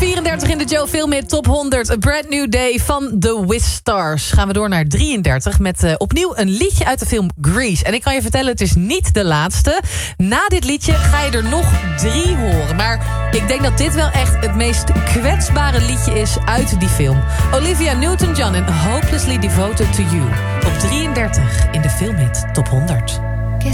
34 in de Joe Filmhit Top 100. A Brand New Day van The Wizstars. Gaan we door naar 33 met opnieuw een liedje uit de film Grease. En ik kan je vertellen, het is niet de laatste. Na dit liedje ga je er nog 3 horen. Maar ik denk dat dit wel echt het meest kwetsbare liedje is uit die film. Olivia Newton-John en Hopelessly Devoted to You. Op 33 in de Filmhit Top 100.